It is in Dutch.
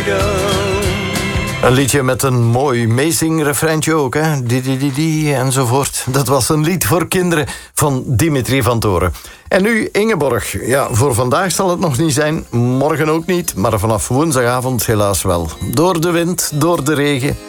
Een liedje met een mooi meezingrefreintje ook, hè? Die enzovoort. Dat was een lied voor kinderen van Dimitri van Toren. En nu Ingeborg. Ja, voor vandaag zal het nog niet zijn, morgen ook niet, maar vanaf woensdagavond helaas wel. Door de wind, door de regen